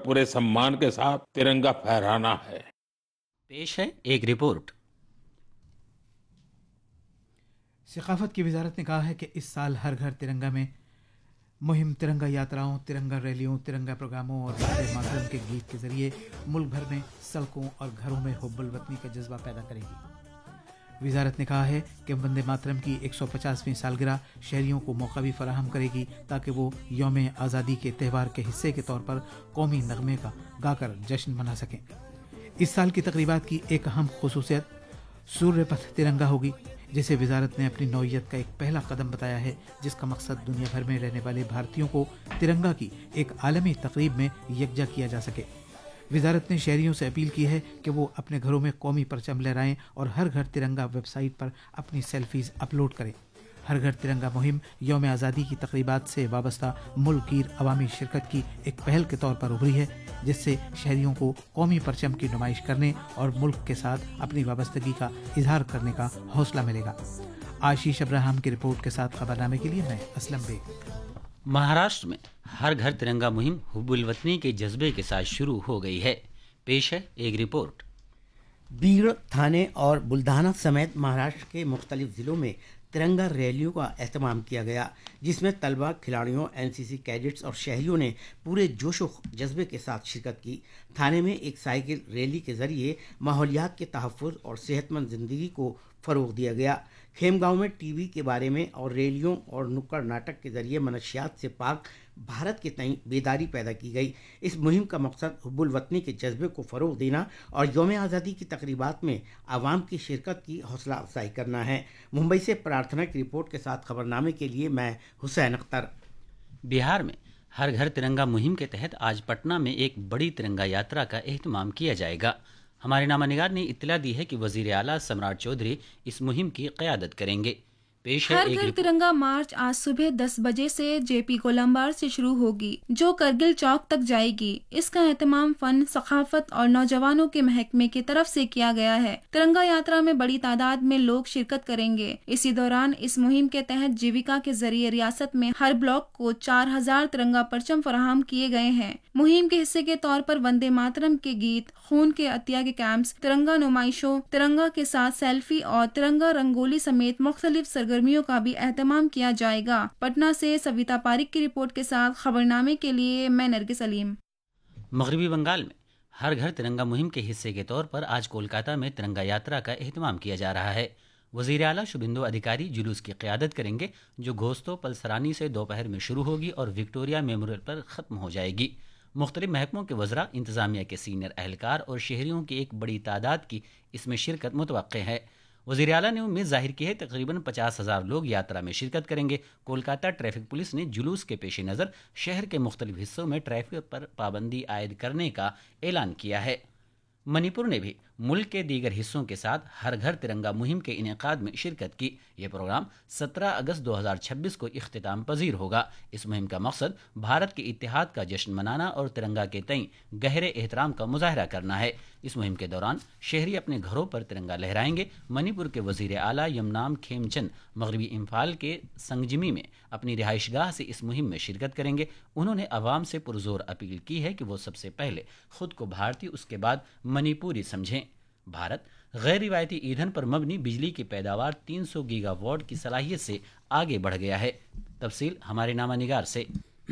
पूरे सम्मान के साथ तिरंगा फहराना है। पेश है एक रिपोर्ट। सकाफत की वजारत ने कहा है कि इस साल हर घर तिरंगा में मुहिम तिरंगा यात्राओं, तिरंगा रैलियों, तिरंगा प्रोग्रामों और वंदे मातरम के गीत के जरिए मुल्क भर में सड़कों और घरों में हुब्बुल वतनी का जज्बा पैदा करेगी। वजारत ने कहा है कि वंदे मातरम की 150वीं सालगिरह शहरियों को मौका भी फराहम करेगी ताकि वो यौम आज़ादी के त्यौहार के हिस्से के तौर पर कौमी नगमे का गाकर जश्न मना सकें। इस साल की तकरीबात की एक अहम खुसूसियत सूर्य पथ तिरंगा होगी, जिसे वजारत ने अपनी नौइयत का एक पहला कदम बताया है, जिसका मकसद दुनिया भर में रहने वाले भारतीयों को तिरंगा की एक आलमी तकरीब में यकजा किया जा सके। वजारत ने शहरियों से अपील की है कि वो अपने घरों में कौमी परचम लहराएं और हर घर तिरंगा वेबसाइट पर अपनी सेल्फीज अपलोड करें। हर घर तिरंगा मुहिम यौम आज़ादी की तकरीबात से वाबस्ता मुल्क की अवामी शिरकत की एक पहल के तौर पर उभरी है, जिससे शहरियों को कौमी परचम की नुमाइश करने और मुल्क के साथ अपनी वाबस्तगी का इजहार करने का हौसला मिलेगा। आशीष अब्राहम की रिपोर्ट के साथ खबरनामे के लिए मैं असलम बेग। महाराष्ट्र में हर घर तिरंगा मुहिम हुब्बुल वतनी के जज्बे के साथ शुरू हो गई है। पेश है एक रिपोर्ट। बीड़, थाने और बुल्धाना समेत महाराष्ट्र के मुख्तलिफ जिलों में तिरंगा रैलियों का एहतमाम किया गया, जिसमें तलबा, खिलाड़ियों, एनसीसी कैडेट्स और शहरियों ने पूरे जोश व जज्बे के साथ शिरकत की। थाने में एक साइकिल रैली के जरिए माहौलियात के तहफ़्फ़ुज़ और सेहतमंद ज़िंदगी को फ़रोग़ दिया गया। खेमगांव में टीबी के बारे में और रैलियों और नुक्कड़ नाटक के जरिए मनशियात से पाक भारत के तई बेदारी पैदा की गई। इस मुहिम का मकसद हुब्बुल वतनी के जज्बे को फ़रोग़ देना और यौम आज़ादी की तकरीबात में आवाम की शिरकत की हौसला अफजाई करना है। मुंबई से प्रार्थना की रिपोर्ट के साथ खबरनामे के लिए मैं हुसैन अख्तर। बिहार में हर घर तिरंगा मुहिम के तहत आज पटना में एक बड़ी तिरंगा यात्रा का एहतमाम किया जाएगा। हमारे नामानिगार ने इत्तला दी है कि वजीर आला सम्राट चौधरी इस मुहिम की क़यादत करेंगे। पेश है हर घर तिरंगा मार्च आज सुबह 10 बजे से जेपी गोलंबार से शुरू होगी, जो करगिल चौक तक जाएगी। इसका एहतमाम फन, सखाफत और नौजवानों के महकमे की तरफ से किया गया है। तिरंगा यात्रा में बड़ी तादाद में लोग शिरकत करेंगे। इसी दौरान इस मुहिम के तहत जीविका के जरिए रियासत में हर ब्लॉक को 4000 तिरंगा परचम फराहम किए गए हैं। मुहिम के हिस्से के तौर पर वंदे मातरम के गीत, खून के अतिया के कैंप्स, तिरंगा नुमाइशों, तिरंगा के साथ सेल्फी और तिरंगा रंगोली समेत मुख्तलिफ सरगर्मियों का भी एहतमाम किया जाएगा। पटना से सविता पारिक की रिपोर्ट के साथ खबरनामे के लिए मैं नरगिस सलीम। मगरबी बंगाल में हर घर तिरंगा मुहिम के हिस्से के तौर पर आज कोलकाता में तिरंगा यात्रा का एहतमाम किया जा रहा है। वजीर आला शुभेंदु अधिकारी जुलूस की क़यादत करेंगे, जो घोस्तों पलसरानी से दोपहर में शुरू होगी और विक्टोरिया मेमोरियल पर ख़त्म हो जाएगी। मुख्तलिफ महकमों के वज़रा, इंतज़ामिया के सीनियर अहलकार और शहरियों की एक बड़ी तादाद की इसमें शिरकत मुतवक्के है। वज़ीर आला ने उम्मीद जाहिर की है तकरीबन 50,000 लोग यात्रा में शिरकत करेंगे। कोलकाता ट्रैफिक पुलिस ने जुलूस के पेश नज़र शहर के मुख्तलिफ हिस्सों में ट्रैफिक पर पाबंदी आयद करने का ऐलान किया है। मणिपुर ने भी मुल्क के दीगर हिस्सों के साथ हर घर तिरंगा मुहिम के इनेकाद में शिरकत की। यह प्रोग्राम 17 अगस्त 2026 को इख्तिताम पजीर होगा। इस मुहिम का मकसद भारत के इत्तेहाद का जश्न मनाना और तिरंगा के तई गहरे एहतराम का मुजाहरा करना है। इस मुहिम के दौरान शहरी अपने घरों पर तिरंगा लहराएंगे। मणिपुर के वजीर आला यमनाम खेमचंद मगरबी इम्फाल के संगजिमी में अपनी रिहाइशगाह से इस मुहिम में शिरकत करेंगे। उन्होंने अवाम से पुरजोर अपील की है कि वो सबसे पहले खुद को भारतीय, उसके बाद मणिपुरी समझें। भारत गैर रिवायती ईंधन पर मबनी बिजली की पैदावार 300 गीगावाट की सलाहियत से आगे बढ़ गया है। तफसील हमारे नामानिगार से।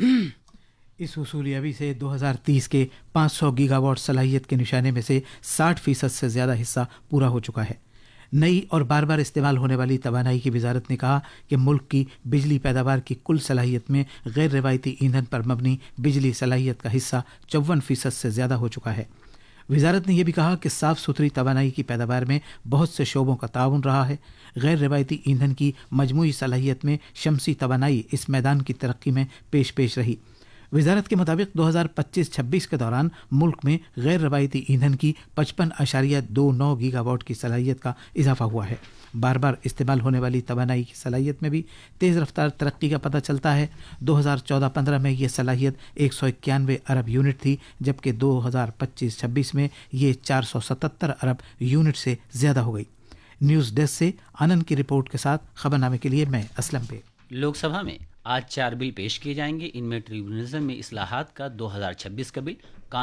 इस वसूलियाबी से 2030 के 500 गीगावाट सलाहियत के निशाने में से 60% से ज़्यादा हिस्सा पूरा हो चुका है। नई और बार बार इस्तेमाल होने वाली तवानाई की वजारत ने कहा कि मुल्क की बिजली पैदावार की कुल सलाहियत में गैर रिवायती ईंधन पर मबनी बिजली सलाहियत का हिस्सा 54% से ज़्यादा हो चुका है। वजारत ने यह भी कहा कि साफ़ सुथरी तवानाई की पैदावार में बहुत से शोबों का ताउन रहा है। गैर रिवायती ईंधन की मजमूई सलाहियत में शमसी तवानाई इस मैदान की तरक्की में पेश रही। वजारत के मुताबिक 2025-26 के दौरान मुल्क में गैर रवायती ईंधन की 55.29 गीगावाट की सलाहियत का इजाफा हुआ है। बार बार इस्तेमाल होने वाली तवानाई की सलाहियत में भी तेज़ रफ्तार तरक्की का पता चलता है। 2014-15 में ये सलाहियत 191 अरब यूनिट थी, जबकि 2025-26 में ये 477 अरब यूनिट से ज़्यादा हो गई। न्यूज़ डेस्क से आनंद की रिपोर्ट के साथ खबरनामे के लिए मैं असलम बेग। लोकसभा में आज 4 बिल पेश किए जाएंगे। इनमें ट्रिब्यूनलिज्म में इस्लाहात का 2026 का बिल,